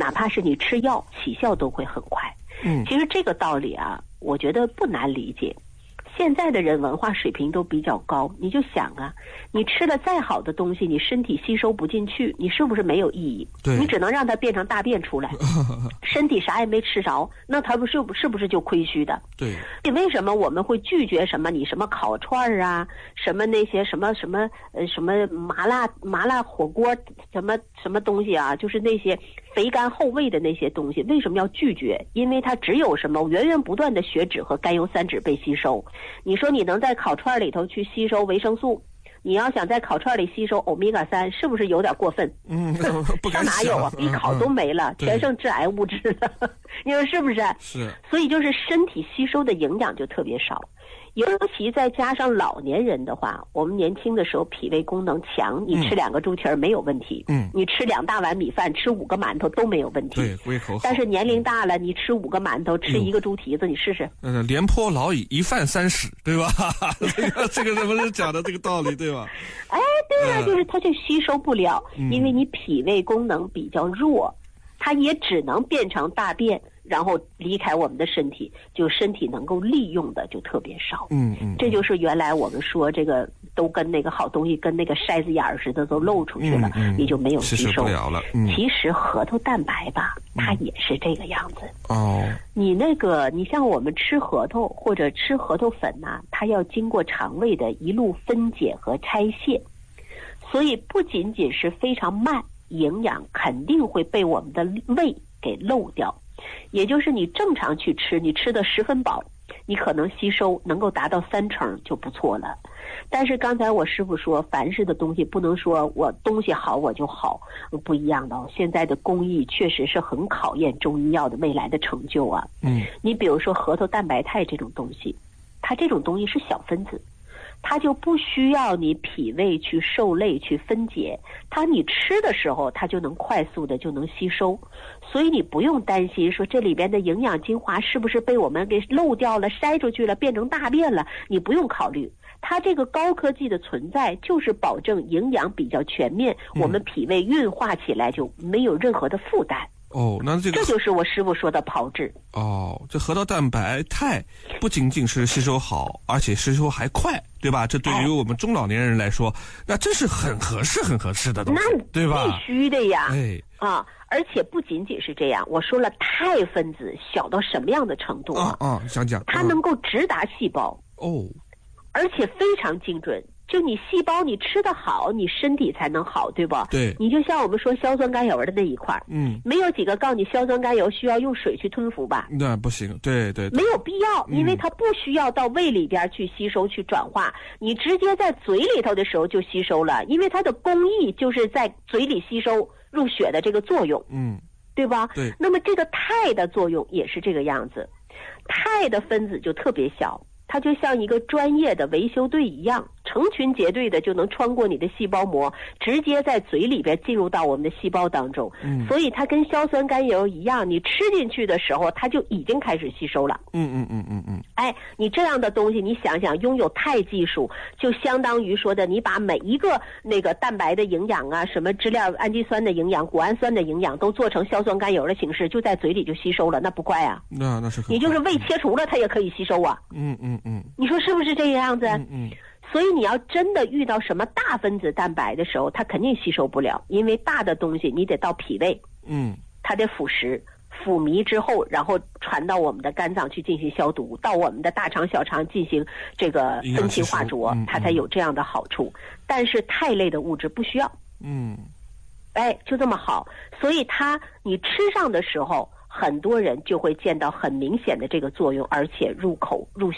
哪怕是你吃药，起效都会很快。其实这个道理啊，我觉得不难理解。现在的人文化水平都比较高，你就想啊，你吃了再好的东西，你身体吸收不进去，你是不是没有意义？ 对， 你只能让它变成大便出来，身体啥也没吃着，那它是不是就亏虚的？ 对。 为什么我们会拒绝什么你什么烤串啊，什么那些什么麻辣火锅什么东西啊，就是那些肥甘厚味的那些东西，为什么要拒绝？因为它只有什么源源不断的血脂和甘油三酯被吸收。你说你能在烤串里头去吸收维生素，你要想在烤串里吸收欧米伽3，是不是有点过分？ 不敢想。 哪有啊？比烤都没了，全剩致癌物质了。你说是不是？ 是。 所以就是身体吸收的营养就特别少。尤其再加上老年人的话，我们年轻的时候脾胃功能强，你吃2个猪蹄儿没有问题，你吃2大碗米饭，吃5个馒头都没有问题， 对，胃口好。 但是年龄大了，你吃5个馒头，吃1个猪蹄子，你试试。 廉颇老矣，一饭3食，对吧？这个怎么是讲的这个道理，对吧？ 哎，对啊，就是它就吸收不了，因为你脾胃功能比较弱，它也只能变成大便，然后离开我们的身体，就身体能够利用的就特别少。这就是原来我们说这个都跟那个好东西跟那个筛子眼儿似的都漏出去了，你就没有吸收不了了。 其实核桃蛋白吧，它也是这个样子。你像我们吃核桃或者吃核桃粉呐，它要经过肠胃的一路分解和拆卸，所以不仅仅是非常慢，营养肯定会被我们的胃给漏掉。也就是你正常去吃，你吃的10分饱，你可能吸收能够达到3成就不错了。但是刚才我师父说，凡是的东西不能说我东西好我就好，不一样的哦。现在的工艺确实是很考验中医药的未来的成就啊。你比如说核桃蛋白肽这种东西，它这种东西是小分子，它就不需要你脾胃去受累去分解，你吃的时候它就能快速的就能吸收，所以你不用担心说这里边的营养精华是不是被我们给漏掉了筛出去了变成大便了，你不用考虑。它这个高科技的存在就是保证营养比较全面，我们脾胃运化起来就没有任何的负担。 那这就是我师父说的炮制。 这核桃蛋白肽不仅仅是吸收好，而且吸收还快，对吧？这对于我们中老年人来说，那真是很合适的东西，对吧？ 必须的呀。而且不仅仅是这样，我说了肽分子小到什么样的程度想讲。 它能够直达细胞。而且非常精准。就你细胞你吃得好，你身体才能好，对吧？ 对。 你就像我们说硝酸甘油的那一块，没有几个告诉你硝酸甘油需要用水去吞服吧？ 那不行，对， 没有必要，因为它不需要到胃里边去吸收去转化，你直接在嘴里头的时候就吸收了，因为它的工艺就是在嘴里吸收入血的这个作用，对吧？ 对。 那么这个肽的作用也是这个样子，肽的分子就特别小。它就像一个专业的维修队一样，成群结队的就能穿过你的细胞膜，直接在嘴里边进入到我们的细胞当中。所以它跟硝酸甘油一样，你吃进去的时候，它就已经开始吸收了。你这样的东西，你想想，拥有肽技术，就相当于说的，你把每一个那个蛋白的营养啊，什么支链氨基酸的营养、谷氨酸的营养，都做成硝酸甘油的形式，就在嘴里就吸收了，那不怪啊？ 那是你就是胃切除了，它也可以吸收啊。你说是不是这个样子？所以你要真的遇到什么大分子蛋白的时候，它肯定吸收不了，因为大的东西你得到脾胃，它得腐蚀。腐糜之后，然后传到我们的肝脏去进行消毒，到我们的大肠、小肠进行这个分清化浊，它才有这样的好处。但是肽类的物质不需要，就这么好。所以你吃上的时候，很多人就会见到很明显的这个作用，而且入口入